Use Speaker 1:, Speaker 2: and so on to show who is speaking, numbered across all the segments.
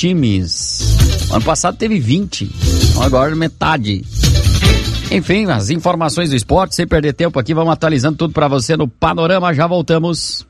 Speaker 1: times. Ano passado teve 20, então agora metade. Enfim, as informações do esporte, sem perder tempo aqui, vamos atualizando tudo pra você no Panorama, já voltamos.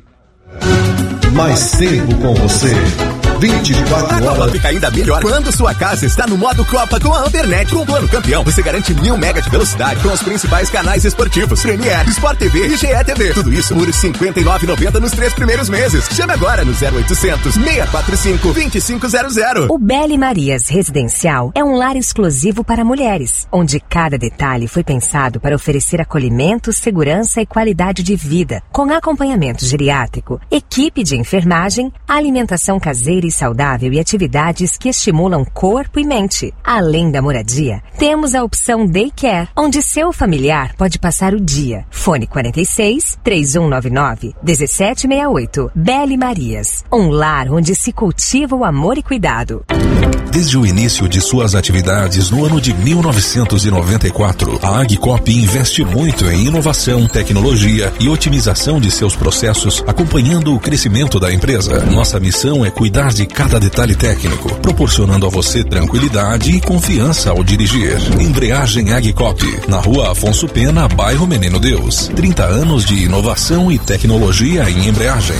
Speaker 2: Mais tempo com você. 24
Speaker 3: horas. A Copa fica ainda melhor quando sua casa está no modo Copa com a Ampernet. Com o plano campeão, você garante 1000 MB de velocidade com os principais canais esportivos: Premiere, Sport TV e GE TV. Tudo isso por R$ 59,90 nos 3 primeiros meses. Chame agora no 0800 645 2500.
Speaker 4: O Belle Marias Residencial é um lar exclusivo para mulheres, onde cada detalhe foi pensado para oferecer acolhimento, segurança e qualidade de vida, com acompanhamento geriátrico, equipe de enfermagem, alimentação caseira e saudável e atividades que estimulam corpo e mente. Além da moradia, temos a opção Daycare, onde seu familiar pode passar o dia. Fone 46 3199 1768. Belle Marias, um lar onde se cultiva o amor e cuidado.
Speaker 5: Desde o início de suas atividades no ano de 1994, a Agcop investe muito em inovação, tecnologia e otimização de seus processos, acompanhando o crescimento da empresa. Nossa missão é cuidar de cada detalhe técnico, proporcionando a você tranquilidade e confiança ao dirigir. Embreagem Agcop, na Rua Afonso Pena, bairro Menino Deus. 30 anos de inovação e tecnologia em embreagem.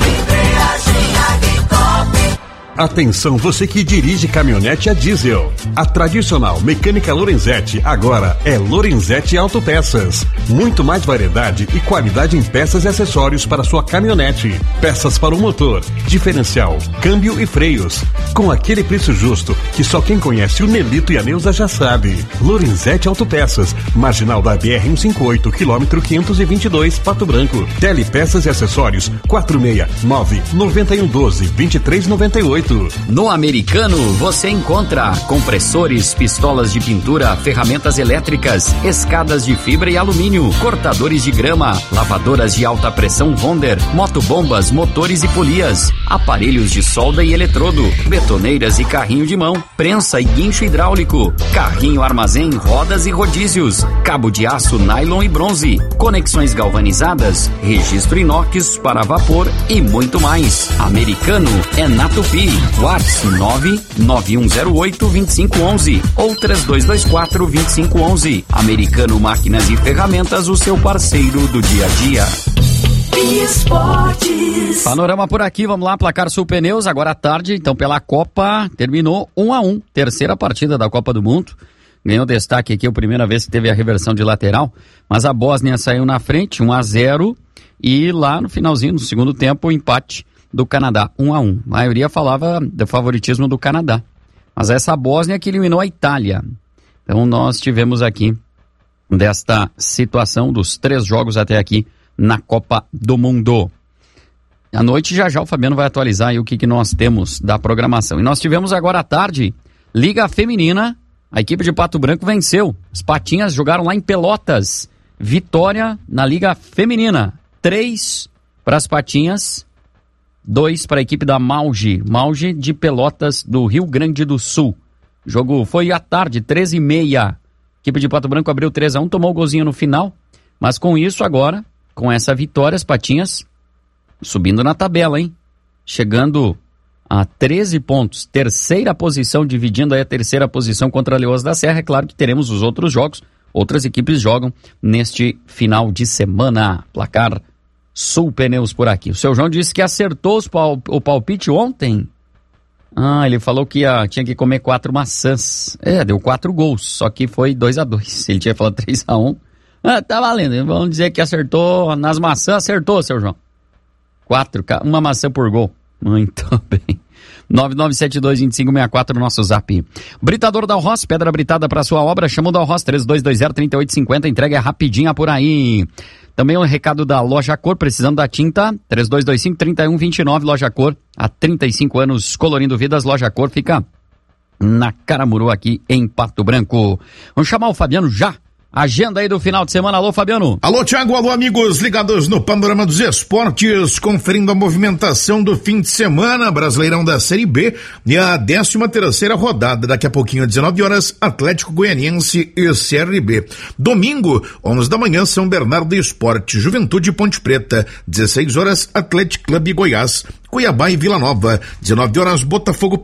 Speaker 6: Atenção, você que dirige caminhonete a diesel. A tradicional Mecânica Lorenzetti agora é Lorenzetti Autopeças. Muito mais variedade e qualidade em peças e acessórios para sua caminhonete. Peças para o motor, diferencial, câmbio e freios. Com aquele preço justo que só quem conhece o Nelito e a Neuza já sabe. Lorenzetti Autopeças, marginal da BR-158, quilômetro 522, Pato Branco. Telepeças e acessórios 469-9112-2398.
Speaker 1: No Americano você encontra compressores, pistolas de pintura, ferramentas elétricas, escadas de fibra e alumínio, cortadores de grama, lavadoras de alta pressão Wonder, motobombas, motores e polias, aparelhos de solda e eletrodo, betoneiras e carrinho de mão, prensa e guincho hidráulico, carrinho armazém, rodas e rodízios, cabo de aço, nylon e bronze, conexões galvanizadas, registro inox para vapor e muito mais. Americano é na Tupi. WhatsApp 99108-2511 ou 3224-2511. Americano Máquinas e Ferramentas, o seu parceiro do dia a dia.
Speaker 7: Esportes.
Speaker 1: Panorama por aqui, vamos lá, placar Sul Pneus, agora à tarde, então pela Copa, terminou 1-1, terceira partida da Copa do Mundo. Ganhou destaque aqui, a primeira vez que teve a reversão de lateral, mas a Bósnia saiu na frente, 1-0, e lá no finalzinho, no segundo tempo, o empate do Canadá, 1-1. A maioria falava do favoritismo do Canadá. Mas essa Bósnia que eliminou a Itália. Então nós tivemos aqui desta situação dos 3 jogos até aqui na Copa do Mundo. À noite já o Fabiano vai atualizar aí o que nós temos da programação. E nós tivemos agora à tarde, Liga Feminina, a equipe de Pato Branco venceu. As Patinhas jogaram lá em Pelotas. Vitória na Liga Feminina. 3 para as Patinhas, 2 para a equipe da Mauge de Pelotas, do Rio Grande do Sul. O jogo foi à tarde, 13h30. A equipe de Pato Branco abriu 3-1, tomou o golzinho no final. Mas com isso agora, com essa vitória, as Patinhas subindo na tabela, hein? Chegando a 13 pontos. Terceira posição, dividindo aí a terceira posição contra a Leoas da Serra. É claro que teremos os outros jogos. Outras equipes jogam neste final de semana. Placar Sul Pneus por aqui. O seu João disse que acertou o palpite ontem. Ele falou que tinha que comer 4 maçãs. Deu 4 gols, só que foi 2-2. Ele tinha falado 3-1. Tá valendo. Vamos dizer que acertou nas maçãs. Acertou, seu João. 4, uma maçã por gol. Muito bem. 99722564 no nosso zap. Britador Dalros, pedra britada para sua obra, chama o Dalros 3220-3850, entrega é rapidinha por aí. Também um recado da Loja Cor, precisando da tinta, 3225-3129, Loja Cor, há 35 anos colorindo vidas. Loja Cor fica na Caramuru aqui em Pato Branco. Vamos chamar o Fabiano já. Agenda aí do final de semana. Alô, Fabiano.
Speaker 8: Alô, Thiago. Alô, amigos ligados no Panorama dos Esportes, conferindo a movimentação do fim de semana, Brasileirão da Série B e a 13ª rodada. Daqui a pouquinho, às 19 horas, Atlético Goianiense e CRB. Domingo, 11 da manhã, São Bernardo Esporte, Juventude Ponte Preta. 16 horas, Atlético Clube Goiás, Cuiabá e Vila Nova. 19 horas, Botafogo